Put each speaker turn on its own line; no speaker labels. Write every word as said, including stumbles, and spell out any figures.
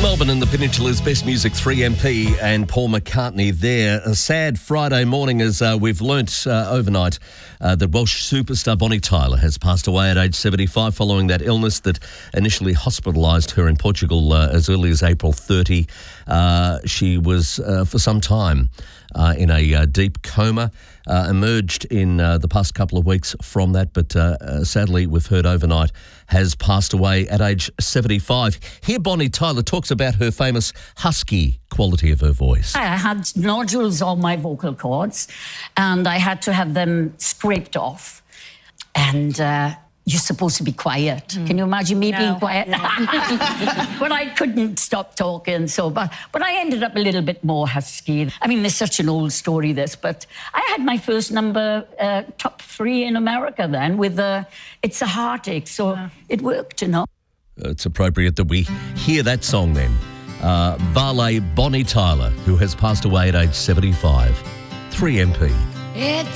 Melbourne and the Peninsula's Best Music, three M P and Paul McCartney there. A sad Friday morning as uh, we've learnt uh, overnight uh, that Welsh superstar Bonnie Tyler has passed away at age seventy-five following that illness that initially hospitalised her in Portugal uh, as early as April thirtieth. Uh, she was uh, for some time uh, in a uh, deep coma, uh, emerged in uh, the past couple of weeks from that, but uh, uh, sadly we've heard overnight has passed away at age seventy-five. Here Bonnie Tyler talks about her famous husky quality of her voice.
I had nodules on my vocal cords and I had to have them scraped off. And uh, you're supposed to be quiet. Mm. Can you imagine me no. being quiet? No. But I couldn't stop talking. So, but, but I ended up a little bit more husky. I mean, it's such an old story, this, but I had my first number uh, top three in America then with uh, It's a Heartache. So yeah. it worked, you know.
It's appropriate that we hear that song then. Uh, Vale Bonnie Tyler, who has passed away at age seventy-five. three M P. It's